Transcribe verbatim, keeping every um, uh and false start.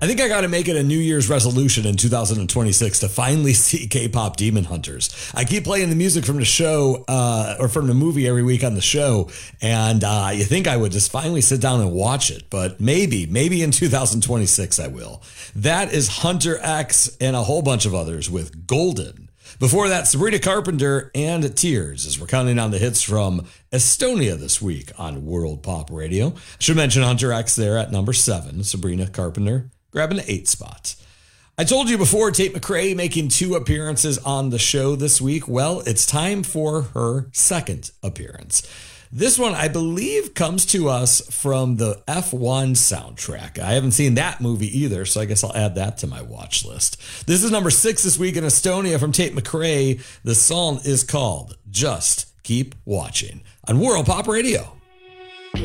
I think I got to make it a New Year's resolution in two thousand twenty-six to finally see K-pop Demon Hunters. I keep playing the music from the show uh, or from the movie every week on the show, and uh, you think I would just finally sit down and watch it, but maybe, maybe in two thousand twenty-six I will. That is Hunter X and a whole bunch of others with Golden. Before that, Sabrina Carpenter and Tears, as we're counting on the hits from Estonia this week on World Pop Radio. I should mention Hunter X there at number seven, Sabrina Carpenter grabbing the eight spot. I told you before, Tate McRae making two appearances on the show this week. Well, it's time for her second appearance. This one, I believe, comes to us from the F one soundtrack. I haven't seen that movie either, so I guess I'll add that to my watch list. This is number six this week in Estonia from Tate McRae. The song is called Just Keep Watching on World Pop Radio.